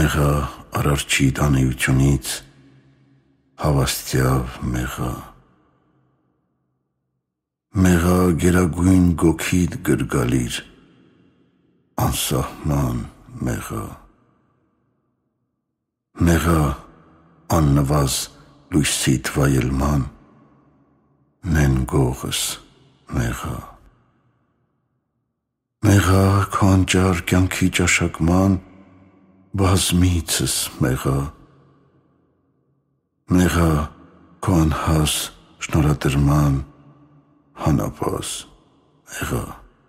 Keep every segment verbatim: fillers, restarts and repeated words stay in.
մեղա արարչի տանեությունից, հավաստյավ մեղա, մեղա գերագույն գոքիդ գրգալիր, անսահման մեղա, մեղա աննվազ լույսիդ վայելման, նեն գողս մեղա, մեղա քո անճար կյանքի ճաշակման, բազմիցս մեղա, մեղա քո անհաս շնորհադրման, հանապազ մեղա,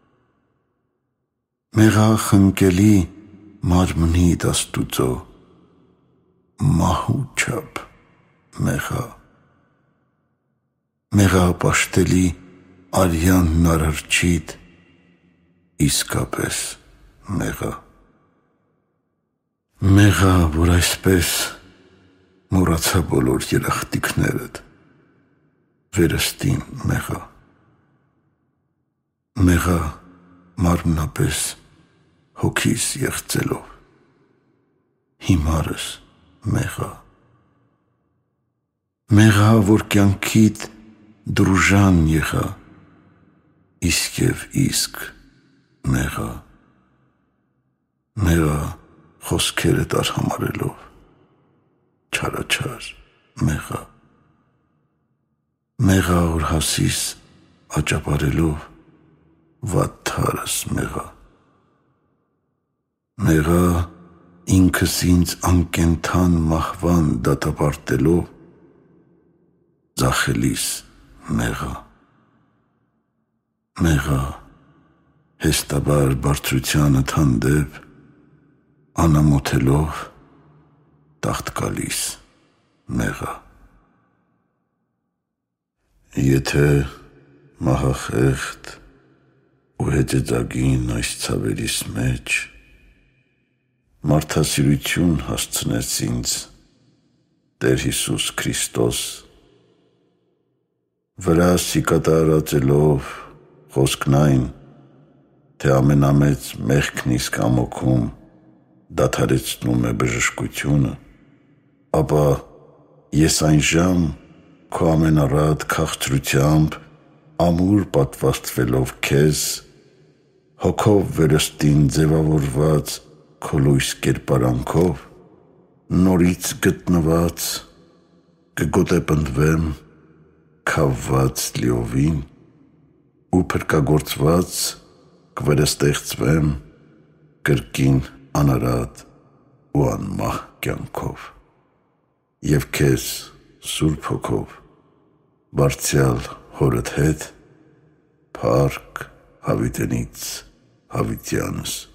մեղա խնկելի մարմնիդ Աստուծո, մահու չափ մեղա, մեղա պաշտելի արյանն արարչիդ, իսկապես մեղա, մեղա, որ այսպես մոռացա բոլոր երախտիկներդ, վերստին մեղա, մեղա մարմնապես հոգիս եղծելով, հիմարս մեղա, մեղա, որ կյանքիդ դրուժան եղա, իսկ և իսկ մեղա, մեղա խոսքերդ արհամարելով, չարաչար մեղա, մեղա որ հասիս աճապարելով, վատթարս մեղա, մեղա ինքս ինձ անկենթան մահվան դատապարտելով, ձախելիս մեղա, մեղա հեստաբար բարձրությանդ հանդեպ, անամոթելով, տաղտկալիս մեղա, եթե մահախեղդ ու հետեծագին այս ցավերիս մեջ մարդասիրություն հասցնեց ինձ Տեր Հիսուս Քրիստոս, վրասի կատարածելով խոսքն այն, թե ամենամեծ մեղքն իսկ ամոքում դադարեցնում է բժշկությունը, ապա ես այն ժամ քո ամենառատ քաղցրությամբ ամուր պատվաստվելով քեզ, հոգով վերստին ձևավորված քո լույս կերպարանքով, նորից գտնված կգոտեպնդվեմ քավված լիովին ու փրկագործված կվերստեղծվեմ կրկին անարատ ու անմահ կյանքով և քեզ Սուրբ Հոգով բարձյալ հորդ հետ փառք հավիտենից հավիտյանս